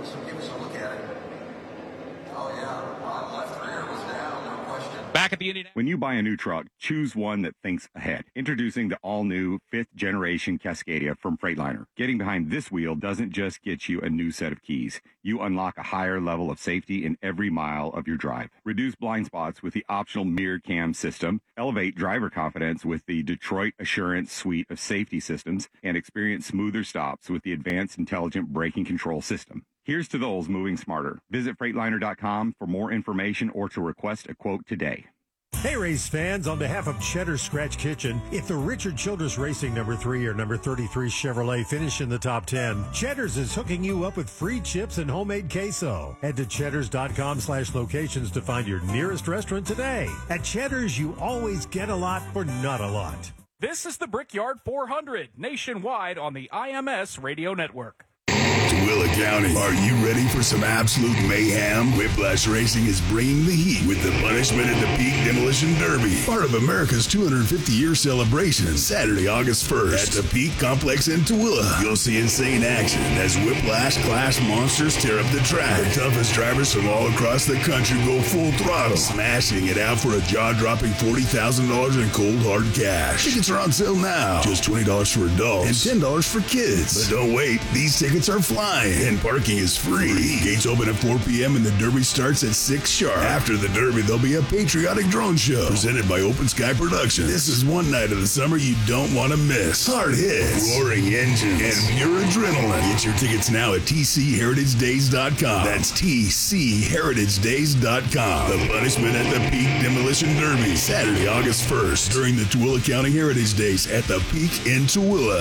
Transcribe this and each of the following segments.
give us a look at it. Oh, yeah. Left rear was down, no question. Back at the Indianapolis. When you buy a new truck, choose one that thinks ahead. Introducing the all-new 5th-generation Cascadia from Freightliner. Getting behind this wheel doesn't just get you a new set of keys. You unlock a higher level of safety in every mile of your drive. Reduce blind spots with the optional mirror cam system. Elevate driver confidence with the Detroit Assurance suite of safety systems. And experience smoother stops with the advanced intelligent braking control system. Here's to those moving smarter. Visit Freightliner.com for more information or to request a quote today. Hey, race fans, on behalf of Cheddar's Scratch Kitchen, if the Richard Childress Racing number 3 or number 33 Chevrolet finish in the top 10, Cheddar's is hooking you up with free chips and homemade queso. Head to cheddars.com/locations to find your nearest restaurant today. At Cheddar's, you always get a lot for not a lot. This is the Brickyard 400, nationwide on the IMS Radio Network. Tooele County, are you ready for some absolute mayhem? Whiplash Racing is bringing the heat with the Punishment at the Peak Demolition Derby, part of America's 250-year celebration, Saturday, August 1st at the Peak Complex in Tooele. You'll see insane action as Whiplash class monsters tear up the track. The toughest drivers from all across the country go full throttle, smashing it out for a jaw-dropping $40,000 in cold hard cash. Tickets are on sale now, just $20 for adults and $10 for kids. But don't wait, these tickets are flying, and parking is free. Gates open at 4 p.m. and the Derby starts at 6 sharp. After the Derby, there'll be a patriotic drone show presented by Open Sky Productions. This is one night of the summer you don't want to miss. Hard hits, roaring engines, and pure adrenaline. Get your tickets now at tcheritagedays.com. That's tcheritagedays.com. The Punishment at the Peak Demolition Derby, Saturday, August 1st, during the Tooele County Heritage Days at the Peak in Tooele.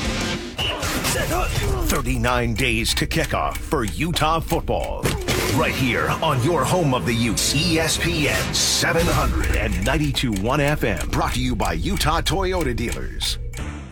39 days to kickoff for Utah football. Right here on your home of the Utes, ESPN 700 and 92.1 FM. Brought to you by Utah Toyota Dealers.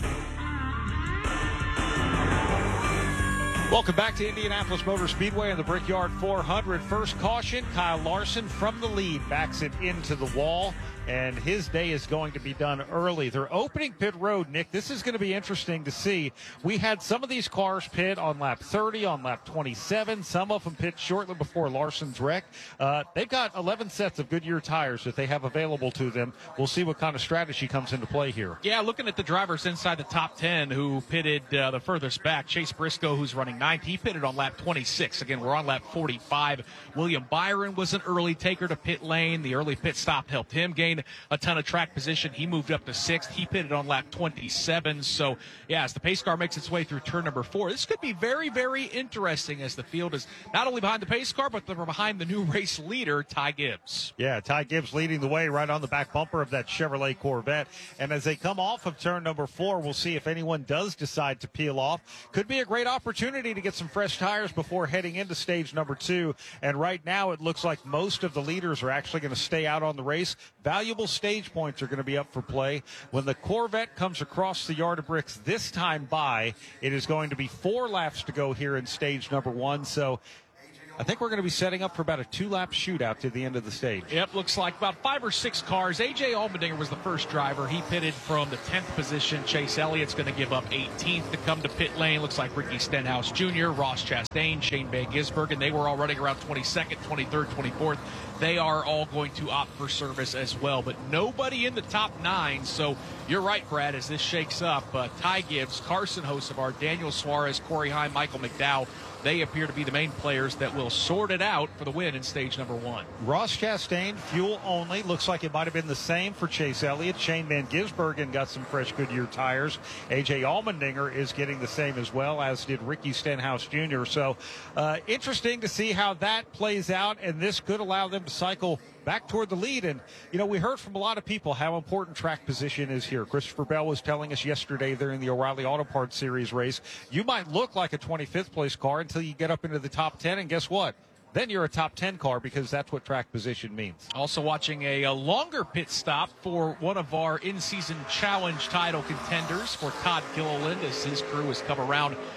Welcome back to Indianapolis Motor Speedway and the Brickyard 400. First caution, Kyle Larson from the lead backs it into the wall, and his day is going to be done early. They're opening pit road, Nick. This is going to be interesting to see. We had some of these cars pit on lap 30, on lap 27. Some of them pit shortly before Larson's wreck. They've got 11 sets of Goodyear tires that they have available to them. We'll see what kind of strategy comes into play here. Yeah, looking at the drivers inside the top 10 who pitted the furthest back. Chase Briscoe, who's running 9th, he pitted on lap 26. Again, we're on lap 45. William Byron was an early taker to pit lane. The early pit stop helped him gain a ton of track position. He moved up to 6th. He pitted on lap 27. So, yeah, as the pace car makes its way through turn number 4, this could be very, very interesting as the field is not only behind the pace car, but they're behind the new race leader, Ty Gibbs. Yeah, Ty Gibbs leading the way right on the back bumper of that Chevrolet Corvette. And as they come off of turn number 4, we'll see if anyone does decide to peel off. Could be a great opportunity to get some fresh tires before heading into stage number 2. And right now it looks like most of the leaders are actually going to stay out on the race. Valuable stage points are going to be up for play. When the Corvette comes across the yard of bricks this time by, it is going to be 4 laps to go here in stage number 1. So I think we're going to be setting up for about a 2-lap shootout to the end of the stage. Yep, looks like about 5 or 6 cars. A.J. Allmendinger was the first driver. He pitted from the 10th position. Chase Elliott's going to give up 18th to come to pit lane. Looks like Ricky Stenhouse Jr., Ross Chastain, Shane Van Gisbergen, they were all running around 22nd, 23rd, 24th. They are all going to opt for service as well, but nobody in the top 9. So you're right, Brad, as this shakes up. Ty Gibbs, Carson Hocevar, Daniel Suarez, Corey Heim, Michael McDowell, they appear to be the main players that will sort it out for the win in stage number 1. Ross Chastain, fuel only. Looks like it might have been the same for Chase Elliott. Shane Van Gisbergen got some fresh Goodyear tires. A.J. Allmendinger is getting the same as well, as did Ricky Stenhouse Jr. So interesting to see how that plays out, and this could allow them to cycle back toward the lead. And, you know, we heard from a lot of people how important track position is here. Christopher Bell was telling us yesterday during the O'Reilly Auto Parts Series race, you might look like a 25th place car until you get up into the top 10, and guess what? Then you're a top 10 car, because that's what track position means. Also watching a longer pit stop for one of our in-season challenge title contenders for Todd Gilliland, as his crew has come around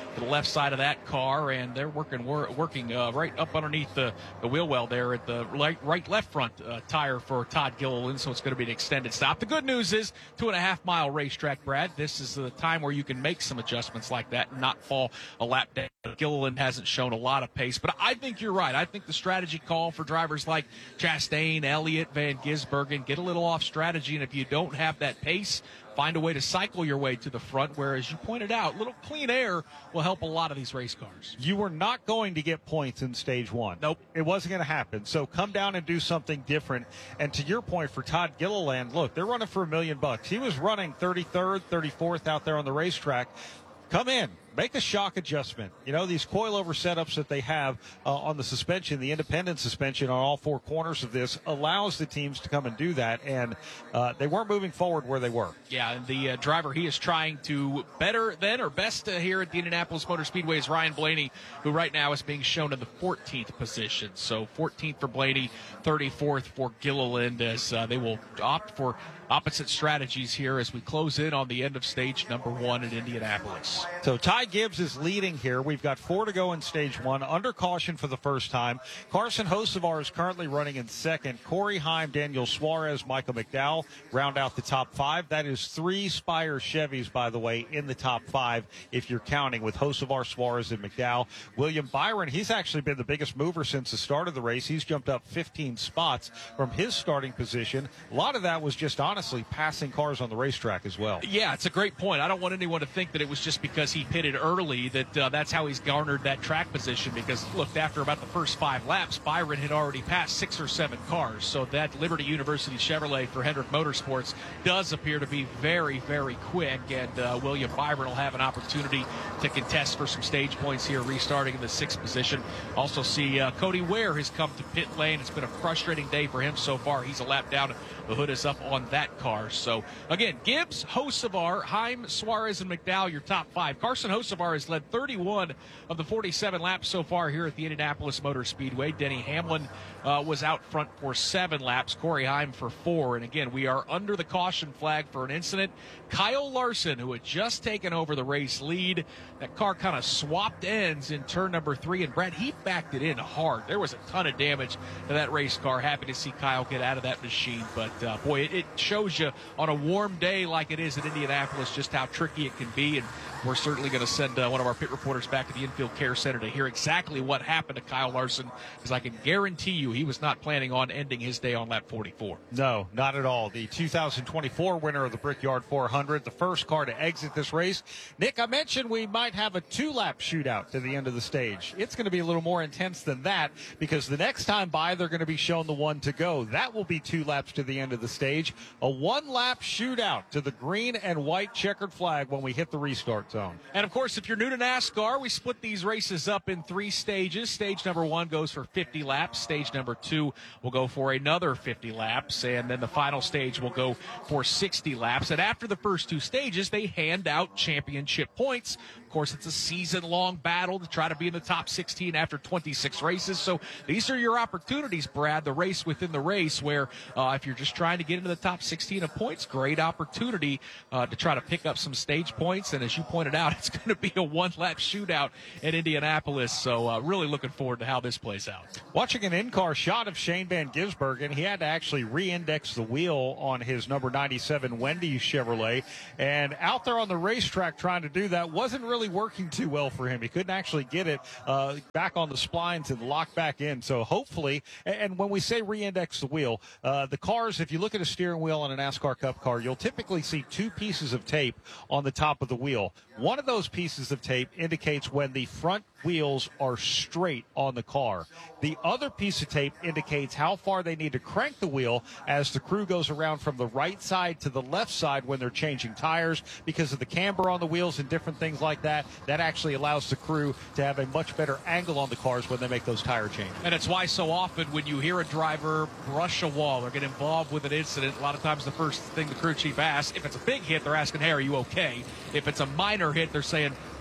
to the left side of that car, and they're working right up underneath the wheel well there at the left front tire for Todd Gilliland, so it's going to be an extended stop. The good news is 2.5-mile racetrack, Brad. This is the time where you can make some adjustments like that and not fall a lap down. Gilliland hasn't shown a lot of pace, but I think you're right. I think the strategy call for drivers like Chastain, Elliott, Van Gisbergen, get a little off strategy, and if you don't have that pace, find a way to cycle your way to the front, where, as you pointed out, little clean air will help a lot of these race cars. You were not going to get points in stage one. Nope. It wasn't going to happen. So come down and do something different. And to your point, for Todd Gilliland, look, they're running for $1 million. He was running 33rd, 34th out there on the racetrack. Come in, make a shock adjustment. You know, these coilover setups that they have on the suspension, the independent suspension on all four corners of this, allows the teams to come and do that, and they weren't moving forward where they were. Yeah, and the driver he is trying to better than or best here at the Indianapolis Motor Speedway is Ryan Blaney, who right now is being shown in the 14th position. So 14th for Blaney, 34th for Gilliland, as they will opt for opposite strategies here as we close in on the end of stage number 1 at Indianapolis. So Ty Gibbs is leading here. We've got 4 to go in stage 1, under caution for the first time. Carson Hocevar is currently running in second. Corey Heim, Daniel Suarez, Michael McDowell round out the top 5. That is 3 Spire Chevys, by the way, in the top 5 if you're counting, with Hocevar, Suarez, and McDowell. William Byron, he's actually been the biggest mover since the start of the race. He's jumped up 15 spots from his starting position. A lot of that was just honestly passing cars on the racetrack as well. Yeah, it's a great point. I don't want anyone to think that it was just because he pitted early that that's how he's garnered that track position, because, look, after about the first 5 laps, Byron had already passed 6 or 7 cars. So that Liberty University Chevrolet for Hendrick Motorsports does appear to be very, very quick, and William Byron will have an opportunity to contest for some stage points here, restarting in the 6th position. Also see Cody Ware has come to pit lane. It's been a frustrating day for him so far. He's a lap down. The hood is up on that car. So, again, Gibbs, Hocevar, Heim, Suarez, and McDowell, your top 5. Carson Hocevar has led 31 of the 47 laps so far here at the Indianapolis Motor Speedway. Denny Hamlin was out front for 7 laps. Corey Heim for 4. And, again, we are under the caution flag for an incident. Kyle Larson, who had just taken over the race lead, that car kind of swapped ends in turn number 3. And, Brad, he backed it in hard. There was a ton of damage to that race car. Happy to see Kyle get out of that machine. But, boy, it shows you on a warm day like it is in Indianapolis just how tricky it can be. And we're certainly going to send one of our pit reporters back to the Infield Care Center to hear exactly what happened to Kyle Larson, because I can guarantee you he was not planning on ending his day on lap 44. No, not at all. The 2024 winner of the Brickyard 400, the first car to exit this race. Nick, I mentioned we might have a 2-lap shootout to the end of the stage. It's going to be a little more intense than that, because the next time by, they're going to be shown the 1 to go. That will be 2 laps to the end of the stage. A 1-lap shootout to the green and white checkered flag when we hit the restart zone. And, of course, if you're new to NASCAR, we split these races up in 3 stages. Stage number 1 goes for 50 laps. Stage number 2 will go for another 50 laps. And then the final stage will go for 60 laps. And after the first 2 stages, they hand out championship points. Of course, it's a season-long battle to try to be in the top 16 after 26 races. So these are your opportunities, Brad, the race within the race, where if you're just trying to get into the top 16 of points, great opportunity to try to pick up some stage points. And as you pointed out, it's going to be a 1-lap shootout in Indianapolis. So really looking forward to how this plays out. Watching an in-car shot of Shane Van Gisbergen, he had to actually re-index the wheel on his number 97 Wendy's Chevrolet. And out there on the racetrack trying to do that wasn't really working too well for him. He couldn't actually get it back on the splines and lock back in. So hopefully, and when we say re-index the wheel, the cars, if you look at a steering wheel on a NASCAR Cup car, you'll typically see 2 pieces of tape on the top of the wheel. One of those pieces of tape indicates when the front wheels are straight on the car. The other piece of tape indicates how far they need to crank the wheel as the crew goes around from the right side to the left side when they're changing tires, because of the camber on the wheels and different things like that. That actually allows the crew to have a much better angle on the cars when they make those tire changes. And it's why so often when you hear a driver brush a wall or get involved with an incident, a lot of times the first thing the crew chief asks, if it's a big hit, they're asking, hey, are you okay? If it's a minor hit, they're saying,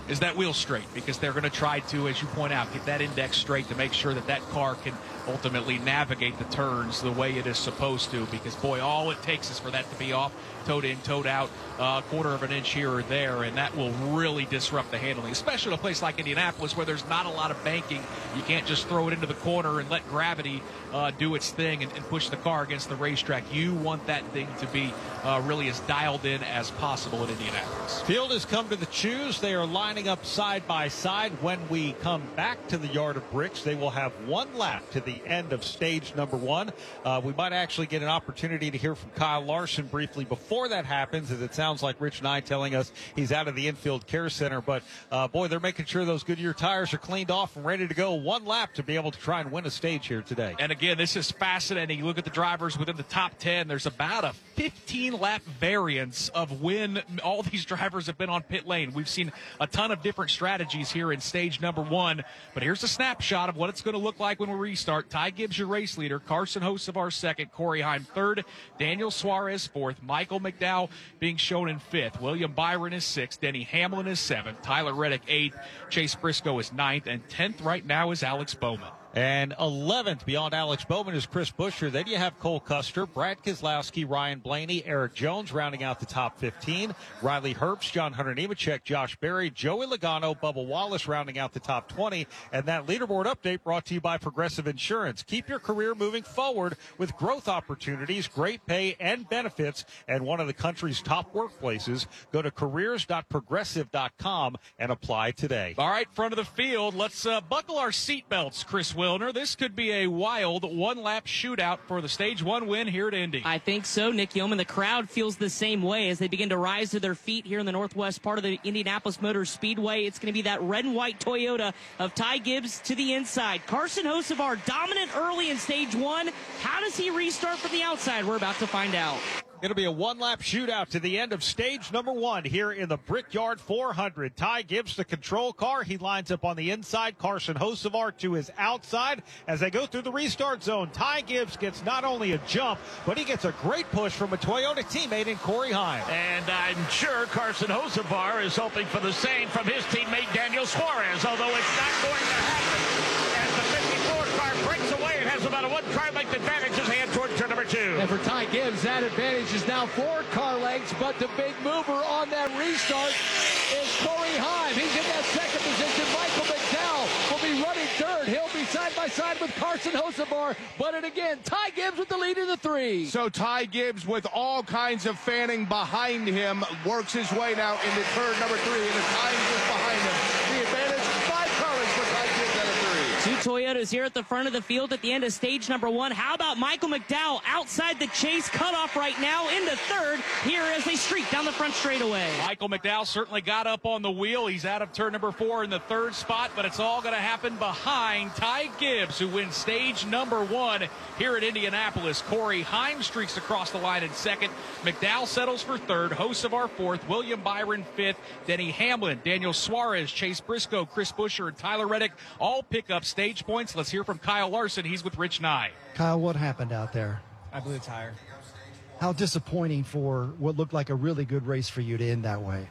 is that wheel straight, because they're going to try to, as you point out, get that index straight to make sure that that car can ultimately navigate the turns the way it is supposed to, because, boy, all it takes is for that to be off, toed in, toed out, a quarter of an inch here or there, and that will really disrupt the handling, especially in a place like Indianapolis where there's not a lot of banking. You can't just throw it into the corner and let gravity do its thing and push the car against the racetrack. You want that thing to be really as dialed in as possible in Indianapolis. Field has come to the choose. They are lining up side by side. When we come back to the Yard of Bricks, they will have one lap to the end of stage number 1. We might actually get an opportunity to hear from Kyle Larson briefly before that happens, as it sounds like Rich Nye telling us he's out of the infield care center. But, boy, they're making sure those Goodyear tires are cleaned off and ready to go. One lap to be able to try and win a stage here today. And, again, this is fascinating. You look at the drivers within the top 10. There's about a 15-lap variance of when all these drivers have been on pit lane. We've seen a ton of different strategies here in stage number 1. But here's a snapshot of what it's going to look like when we restart. Ty Gibbs, your race leader. Carson Hocevar second. Corey Heim third. Daniel Suarez fourth. Michael McDowell being shown in fifth. William Byron is sixth. Denny Hamlin is seventh. Tyler Reddick eighth. Chase Briscoe is ninth. And 10th right now is Alex Bowman. And 11th beyond Alex Bowman is Chris Buescher. Then you have Cole Custer, Brad Keselowski, Ryan Blaney, Eric Jones rounding out the top 15. Riley Herbst, John Hunter Nemechek, Josh Berry, Joey Logano, Bubba Wallace rounding out the top 20. And that leaderboard update brought to you by Progressive Insurance. Keep your career moving forward with growth opportunities, great pay, and benefits, and one of the country's top workplaces. Go to careers.progressive.com and apply today. All right, front of the field, let's buckle our seatbelts, Chris Wilner. This could be a wild one-lap shootout for the Stage 1 win here at Indy. I think so, Nick Yeoman. The crowd feels the same way as they begin to rise to their feet here in the northwest part of the Indianapolis Motor Speedway. It's going to be that red and white Toyota of Ty Gibbs to the inside. Carson Hocevar dominant early in Stage 1. How does he restart from the outside? We're about to find out. It'll be a one-lap shootout to the end of stage number 1 here in the Brickyard 400. Ty Gibbs, the control car. He lines up on the inside. Carson Hocevar to his outside. As they go through the restart zone, Ty Gibbs gets not only a jump, but he gets a great push from a Toyota teammate in Corey Heim. And I'm sure Carson Hocevar is hoping for the same from his teammate Daniel Suarez, although it's not going to happen. As the 54 car breaks away, it has about a one car length advantage as they head toward turn number 2. And for Ty Gibbs, that advantage is now 4 car lengths, but the big mover on that restart is Corey Heim. He's in that second position. Michael McDowell will be running third. He'll be side by side with Carson Hocevar. But and again, Ty Gibbs with the lead in the 3. So Ty Gibbs, with all kinds of fanning behind him, works his way now into turn number 3, and the time is behind him. The advantage, 5 car lengths for Ty Gibbs at a 3. 2 Toyotas here at the front of the field at the end of stage number 1. How about Michael McDowell outside the chase cutoff right now into third here as they streak down the front straightaway. Michael McDowell certainly got up on the wheel. He's out of turn number 4 in the 3rd spot, but it's all going to happen behind Ty Gibbs, who wins stage number 1 here at Indianapolis. Corey Heim streaks across the line in 2nd. McDowell settles for 3rd. Hocevar 4th. William Byron 5th. Denny Hamlin, Daniel Suarez, Chase Briscoe, Chris Buescher, and Tyler Reddick all pick up stage points. Let's hear from Kyle Larson. He's with Rich Nye. Kyle, what happened out there? I blew a tire. How disappointing for what looked like a really good race for you to end that way.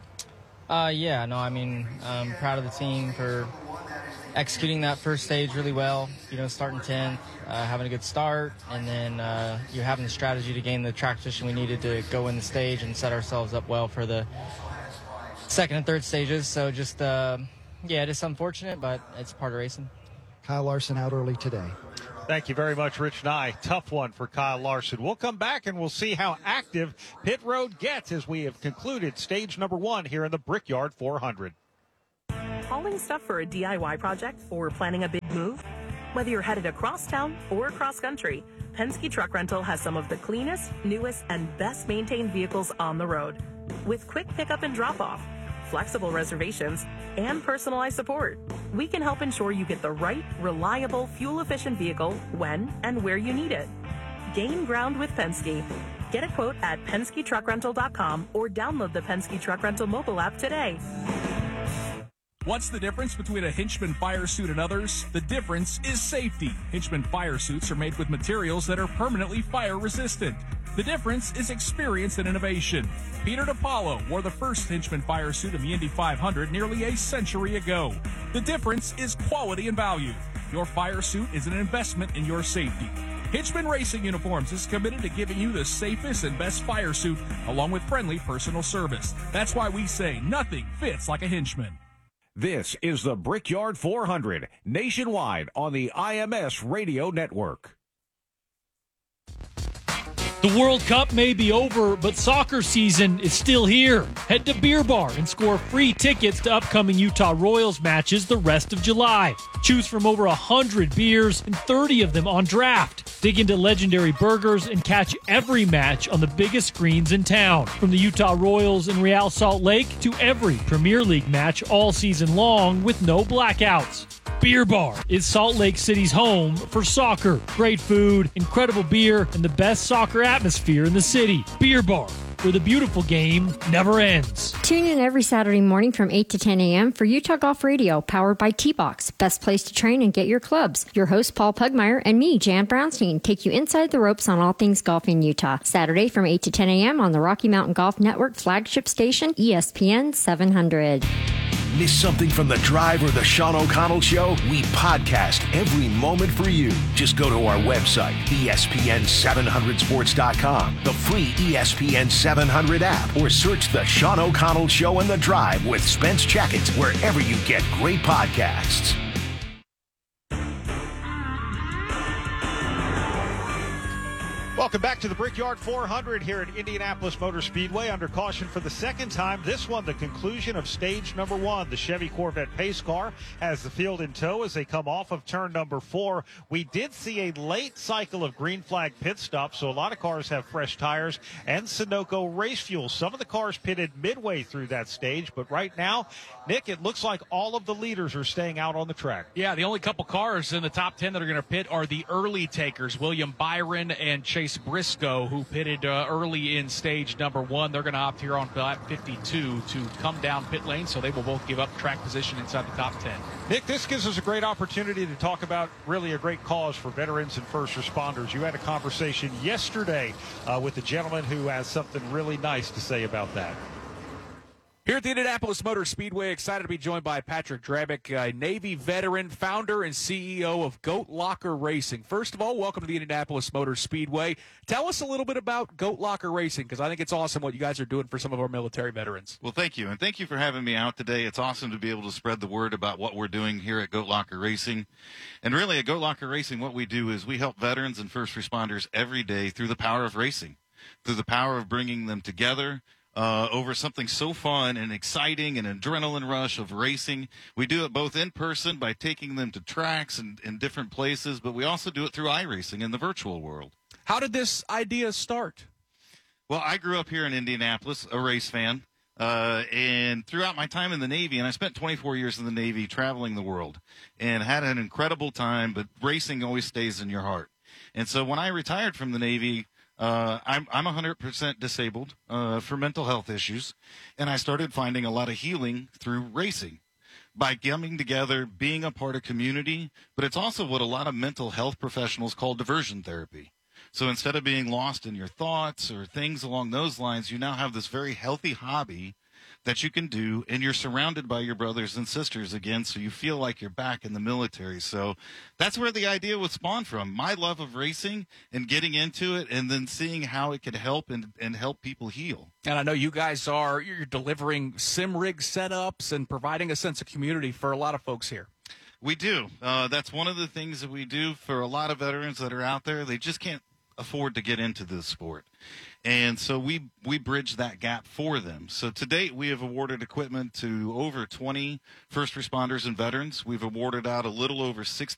Yeah, no, I mean, I'm proud of the team for executing that first stage really well, starting 10th, having a good start, and then you're having the strategy to gain the track position we needed to go in the stage and set ourselves up well for the 2nd and 3rd stages. So just unfortunate, but it's part of racing. Kyle Larson out early today. Thank you very much, Rich Nye. Tough one for Kyle Larson. We'll come back and we'll see how active Pit Road gets as we have concluded stage number 1 here in the Brickyard 400. Hauling stuff for a DIY project or planning a big move? Whether you're headed across town or across country, Penske Truck Rental has some of the cleanest, newest, and best maintained vehicles on the road. With quick pickup and drop off, flexible reservations, and personalized support, we can help ensure you get the right, reliable, fuel-efficient vehicle when and where you need it. Gain ground with Penske. Get a quote at PenskeTruckRental.com or download the Penske Truck Rental mobile app today. What's the difference between a Hinchman fire suit and others? The difference is safety. Hinchman fire suits are made with materials that are permanently fire resistant. The difference is experience and innovation. Peter DiPaolo wore the first Hinchman fire suit in the Indy 500 nearly a century ago. The difference is quality and value. Your fire suit is an investment in your safety. Hinchman Racing Uniforms is committed to giving you the safest and best fire suit along with friendly personal service. That's why we say nothing fits like a Hinchman. This is the Brickyard 400 nationwide on the IMS Radio Network. The World Cup may be over, but soccer season is still here. Head to Beer Bar and score free tickets to upcoming Utah Royals matches the rest of July. Choose from over 100 beers and 30 of them on draft. Dig into legendary burgers and catch every match on the biggest screens in town. From the Utah Royals and Real Salt Lake to every Premier League match all season long with no blackouts. Beer Bar is Salt Lake City's home for soccer. Great food, incredible beer, and the best soccer atmosphere in the city. Beer Bar, where the beautiful game never ends. Tune in every Saturday morning from 8 to 10 a.m. for Utah Golf Radio, powered by T-Box. Best place to train and get your clubs. Your host, Paul Pugmire, and me, Jan Brownstein, take you inside the ropes on all things golf in Utah. Saturday from 8 to 10 a.m. on the Rocky Mountain Golf Network flagship station, ESPN 700. Miss something from The Drive or The Sean O'Connell Show? We podcast every moment for you. Just go to our website, ESPN700sports.com, the free ESPN 700 app, or search The Sean O'Connell Show and The Drive with Spence Jackets wherever you get great podcasts. Welcome back to the Brickyard 400 here at Indianapolis Motor Speedway. Under caution for the second time. This one, the conclusion of stage number 1. The Chevy Corvette pace car has the field in tow as they come off of turn number 4. We did see a late cycle of green flag pit stops, so a lot of cars have fresh tires and Sunoco race fuel. Some of the cars pitted midway through that stage, but right now, Nick, it looks like all of the leaders are staying out on the track. Yeah, the only couple cars in the top 10 that are going to pit are the early takers, William Byron and Chase Briscoe, who pitted early in stage number 1. They're going to opt here on lap 52 to come down pit lane, so they will both give up track position inside the top 10. Nick, this gives us a great opportunity to talk about really a great cause for veterans and first responders. You had a conversation yesterday with a gentleman who has something really nice to say about that. Here at the Indianapolis Motor Speedway, excited to be joined by Patrick Drabick, a Navy veteran, founder and CEO of Goat Locker Racing. First of all, welcome to the Indianapolis Motor Speedway. Tell us a little bit about Goat Locker Racing, because I think it's awesome what you guys are doing for some of our military veterans. Well, thank you, and thank you for having me out today. It's awesome to be able to spread the word about what we're doing here at Goat Locker Racing. And really, at Goat Locker Racing, what we do is we help veterans and first responders every day through the power of racing, through the power of bringing them together, over something so fun and exciting, an adrenaline rush of racing. We do it both in person by taking them to tracks and different places, but we also do it through iRacing in the virtual world. How did this idea start? Well, I grew up here in Indianapolis, a race fan, and throughout my time in the Navy, and I spent 24 years in the Navy traveling the world and had an incredible time, but racing always stays in your heart. And so when I retired from the Navy, I'm 100% disabled for mental health issues, and I started finding a lot of healing through racing by coming together, being a part of community, but it's also what a lot of mental health professionals call diversion therapy. So instead of being lost in your thoughts or things along those lines, you now have this very healthy hobby that you can do, and you're surrounded by your brothers and sisters again, so you feel like you're back in the military. So that's where the idea was spawned from, my love of racing and getting into it, and then seeing how it could help and help people heal. And I know you guys you're delivering sim rig setups and providing a sense of community for a lot of folks here. We do. That's one of the things that we do for a lot of veterans that are out there. They just can't afford to get into this sport. And so we bridge that gap for them. So to date, we have awarded equipment to over 20 first responders and veterans. We've awarded out a little over $60